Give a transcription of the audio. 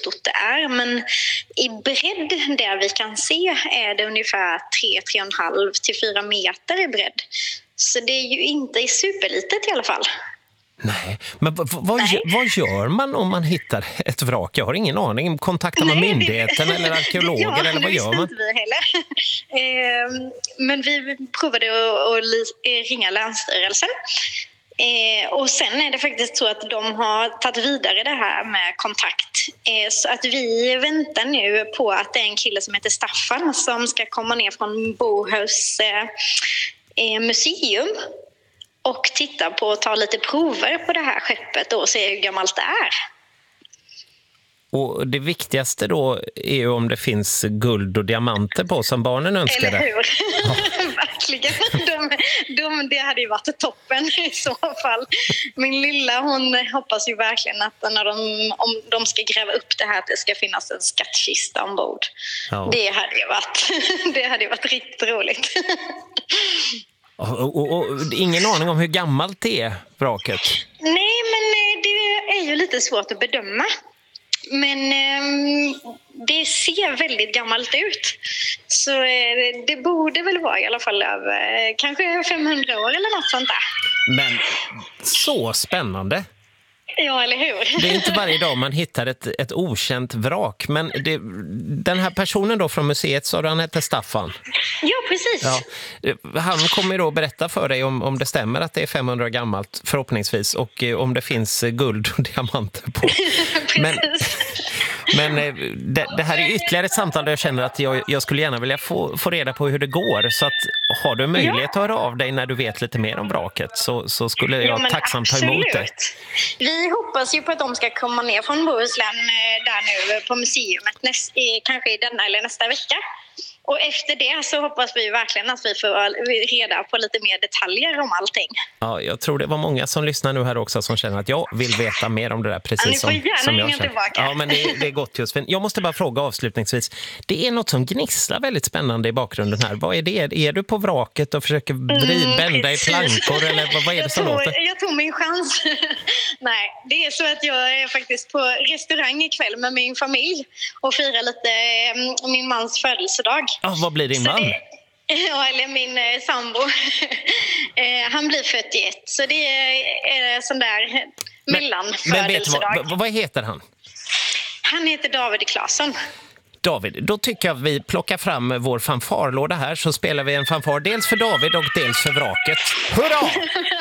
stort det är. Men i bredd där vi kan se är det ungefär 3,5 till 4 meter i bredd. Så det är ju inte superlitet i alla fall. Nej, men vad gör man om man hittar ett vrak? Jag har ingen aning. Kontaktar man myndigheten eller arkeologer eller vad gör man? Inte vi heller. Men vi provade att ringa Länsstyrelsen. Och sen är det faktiskt så att de har tagit vidare det här med kontakt. Så att vi väntar nu på att det är en kille som heter Staffan som ska komma ner från Bohus museum och titta på och ta lite prover på det här skeppet och se hur gammalt det är. Och det viktigaste då är ju om det finns guld och diamanter på som barnen önskade. Eller hur? Ja. Verkligen. Det hade ju varit toppen i så fall. Min lilla, hon hoppas ju verkligen att när om de ska gräva upp det här att det ska finnas en skattkista ombord. Ja. Det hade ju varit riktigt roligt. Och ingen aning om hur gammalt det är, vraket? Nej, men det är ju lite svårt att bedöma. Men det ser väldigt gammalt ut. Så det borde väl vara i alla fall över kanske 500 år eller något sånt där. Men så spännande. Ja, eller hur? Det är inte varje dag man hittar ett okänt vrak. Men den här personen då från museet, sa du han hette Staffan? Ja, precis. Ja, han kommer då berätta för dig om det stämmer att det är 500 år gammalt, förhoppningsvis. Och om det finns guld och diamanter på. Men det här är ytterligare ett samtal där jag känner att jag skulle gärna vilja få reda på hur det går. Så att har du möjlighet att höra av dig när du vet lite mer om vraket så skulle jag tacksamt ta emot det. Vi hoppas ju på att de ska komma ner från Bohuslän där nu på museet kanske i denna eller nästa vecka. Och efter det så hoppas vi verkligen att vi får reda på lite mer detaljer om allting. Ja, jag tror det var många som lyssnar nu här också som känner att jag vill veta mer om det där precis som jag känner. Ja, men det är gott just. Jag måste bara fråga avslutningsvis. Det är något som gnisslar väldigt spännande i bakgrunden här. Vad är det? Är du på vraket och försöker bända i plankor eller vad är det som låter? Jag tog min chans. Nej, det är så att jag är faktiskt på restaurang ikväll med min familj och firar lite min mans födelsedag. Ja, vad blir din man? Ja, eller min sambo. Han blir 41, så det är sån där mellanfödelsedag. Men vad heter han? Han heter David Claesson. David, då tycker jag vi plockar fram vår fanfarlåda här så spelar vi en fanfar dels för David och dels för vraket. Hurra!